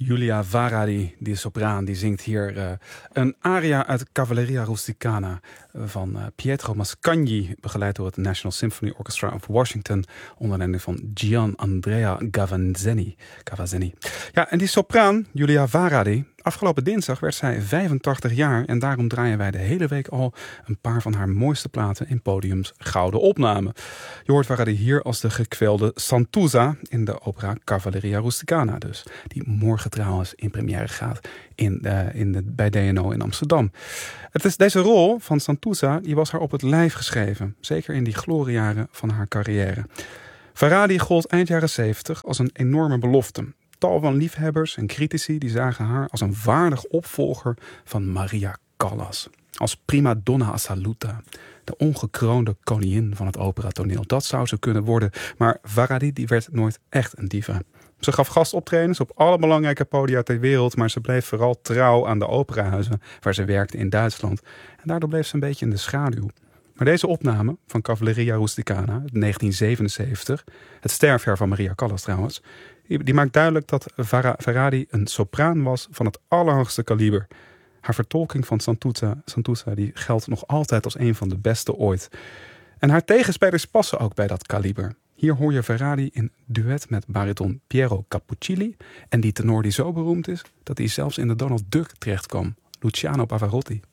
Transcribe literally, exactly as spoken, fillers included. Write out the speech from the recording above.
Julia Varadi, die sopraan, die zingt hier uh, een aria uit Cavalleria Rusticana van uh, Pietro Mascagni, begeleid door het National Symphony Orchestra of Washington, onder leiding van Gian Andrea Gavazzeni. Gavazzeni. Ja, en die sopraan, Julia Varadi, afgelopen dinsdag werd zij vijfentachtig jaar en daarom draaien wij de hele week al een paar van haar mooiste platen in Podiums gouden opname. Je hoort Varadi hier als de gekwelde Santuzza in de opera Cavalleria Rusticana dus, die morgen trouwens in première gaat in, uh, in de, bij D en O in Amsterdam. Het is deze rol van Santuzza, die was haar op het lijf geschreven, zeker in die gloriejaren van haar carrière. Varadi gold eind jaren zeventig als een enorme belofte. Tal van liefhebbers en critici die zagen haar als een waardig opvolger van Maria Callas. Als prima donna assoluta, de ongekroonde koningin van het operatoneel. Dat zou ze kunnen worden, maar Varadi die werd nooit echt een diva. Ze gaf gastoptredens op alle belangrijke podia ter wereld, maar ze bleef vooral trouw aan de operahuizen waar ze werkte in Duitsland. En daardoor bleef ze een beetje in de schaduw. Maar deze opname van Cavalleria Rusticana, negentien zevenenzeventig, het sterfjaar van Maria Callas trouwens, die maakt duidelijk dat Varadi een sopraan was van het allerhoogste kaliber. Haar vertolking van Santuzza, Santuzza die geldt nog altijd als een van de beste ooit. En haar tegenspelers passen ook bij dat kaliber. Hier hoor je Varadi in duet met bariton Piero Cappuccilli en die tenor die zo beroemd is dat hij zelfs in de Donald Duck terecht kwam, Luciano Pavarotti.